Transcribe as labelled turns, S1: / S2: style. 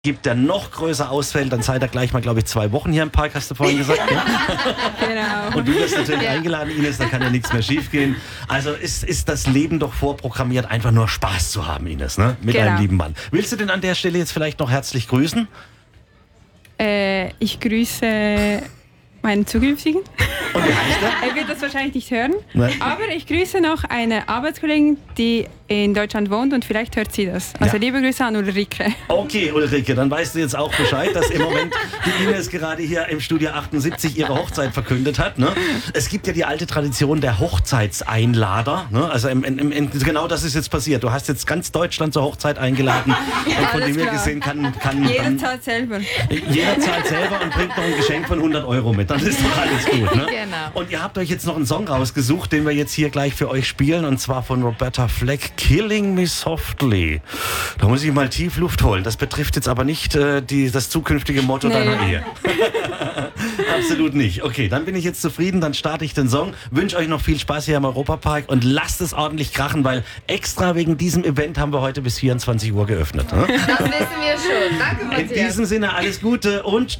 S1: gibt, der noch größer ausfällt, dann seid ihr gleich mal, glaube ich, 2 Wochen hier im Park, hast du vorhin gesagt. Ne?
S2: Genau.
S1: Und du wirst natürlich eingeladen, Ines, da kann ja nichts mehr schief gehen. Also ist das Leben doch vorprogrammiert, einfach nur Spaß zu haben, Ines, ne? Mit einem lieben Mann. Willst du denn an der Stelle jetzt vielleicht noch herzlich grüßen?
S2: Ich grüße meinen zukünftigen.
S1: Und wie heißt er?
S2: Er wird das wahrscheinlich nicht hören.
S1: Nein.
S2: Aber ich grüße noch eine Arbeitskollegin, die in Deutschland wohnt und vielleicht hört sie das. Also liebe Grüße an Ulrike.
S1: Okay, Ulrike, dann weißt du jetzt auch Bescheid, dass im Moment die Ines gerade hier im Studio 78 ihre Hochzeit verkündet hat. Ne? Es gibt ja die alte Tradition der Hochzeitseinlader. Ne? Also genau das ist jetzt passiert. Du hast jetzt ganz Deutschland zur Hochzeit eingeladen. Und von dem her gesehen kann
S2: jeder zahlt selber.
S1: Jeder zahlt selber und bringt noch ein Geschenk von 100 Euro mit. Dann ist doch alles gut. Ne?
S3: Genau.
S1: Und ihr habt euch jetzt noch einen Song rausgesucht, den wir jetzt hier gleich für euch spielen. Und zwar von Roberta Fleck, Killing Me Softly. Da muss ich mal tief Luft holen. Das betrifft jetzt aber nicht das zukünftige Motto deiner Ehe. Absolut nicht. Okay, dann bin ich jetzt zufrieden. Dann starte ich den Song. Wünsche euch noch viel Spaß hier im Europapark und lasst es ordentlich krachen, weil extra wegen diesem Event haben wir heute bis 24 Uhr geöffnet. Ne?
S3: Das wissen wir schon. Danke, Matthias.
S1: In diesem Sinne alles Gute und